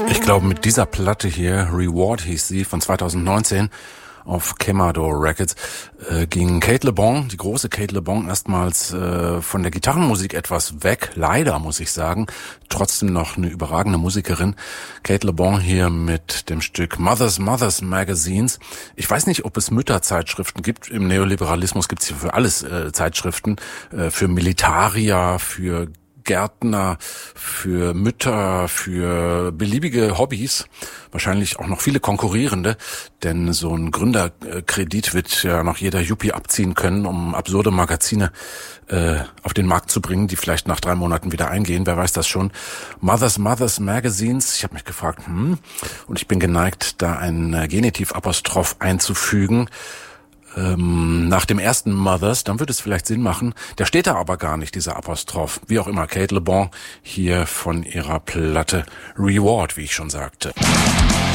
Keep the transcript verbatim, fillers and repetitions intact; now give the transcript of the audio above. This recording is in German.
Ich glaube, mit dieser Platte hier, Reward hieß sie, von zweitausendneunzehn auf Kemado Records, äh, ging Kate LeBon, die große Kate LeBon, erstmals äh, von der Gitarrenmusik etwas weg. Leider, muss ich sagen. Trotzdem noch eine überragende Musikerin. Kate LeBon hier mit dem Stück Mothers, Mothers Magazines. Ich weiß nicht, ob es Mütterzeitschriften gibt. Im Neoliberalismus gibt es hier für alles äh, Zeitschriften. Äh, für Militarier, für Gärtner, für Mütter, für beliebige Hobbys, wahrscheinlich auch noch viele konkurrierende, denn so ein Gründerkredit wird ja noch jeder Yuppie abziehen können, um absurde Magazine äh, auf den Markt zu bringen, die vielleicht nach drei Monaten wieder eingehen, wer weiß das schon. Mothers, Mothers Magazines, ich habe mich gefragt, hm, und ich bin geneigt, da ein Genitiv-Apostroph einzufügen, nach dem ersten Mothers, dann würde es vielleicht Sinn machen. Der steht da aber gar nicht, dieser Apostroph. Wie auch immer, Kate LeBon hier von ihrer Platte Reward, wie ich schon sagte.